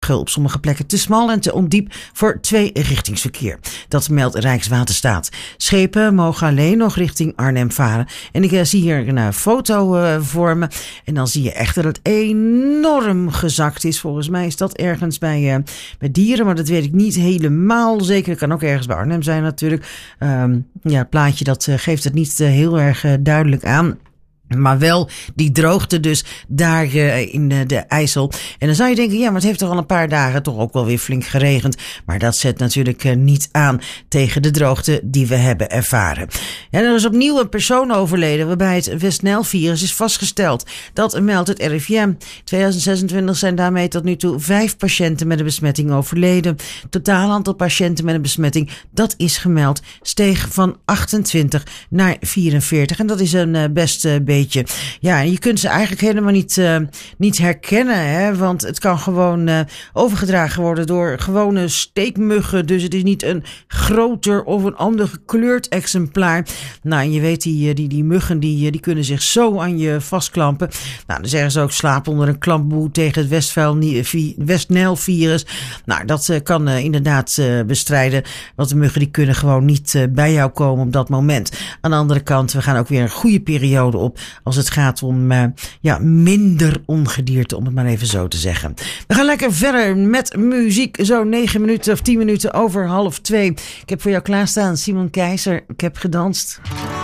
nog op sommige plekken te smal en te ondiep voor 2-richtingsverkeer. Dat meldt Rijkswaterstaat. Schepen mogen alleen nog richting Arnhem varen. En ik zie hier een foto voor me. En dan zie je echt dat het enorm gezakt is. Volgens mij is dat ergens bij Dieren, maar dat weet ik niet helemaal zeker. Het kan ook ergens bij Arnhem zijn natuurlijk. Het plaatje dat geeft het niet heel erg duidelijk aan. Maar wel die droogte dus daar in de IJssel. En dan zou je denken, ja, maar het heeft toch al een paar dagen toch ook wel weer flink geregend. Maar dat zet natuurlijk niet aan tegen de droogte die we hebben ervaren. Ja, er is opnieuw een persoon overleden waarbij het West-Nijl-virus is vastgesteld. Dat meldt het RIVM. 2026 zijn daarmee tot nu toe 5 patiënten met een besmetting overleden. Het totaal aantal patiënten met een besmetting, dat is gemeld, steeg van 28 naar 44. En dat is een best beetje. Ja, je kunt ze eigenlijk helemaal niet herkennen, hè, want het kan gewoon overgedragen worden door gewone steekmuggen. Dus het is niet een groter of een ander gekleurd exemplaar. Nou, en je weet, die muggen die kunnen zich zo aan je vastklampen. Nou, dan zeggen ze ook, slaap onder een klampboe tegen het West-Nijl-virus. Nou, dat kan inderdaad bestrijden, want de muggen die kunnen gewoon niet bij jou komen op dat moment. Aan de andere kant, we gaan ook weer een goede periode op als het gaat om minder ongedierte, om het maar even zo te zeggen. We gaan lekker verder met muziek. Zo 9 minuten of 10 minuten over 1:30. Ik heb voor jou klaarstaan Simon Keizer. Ik heb gedanst.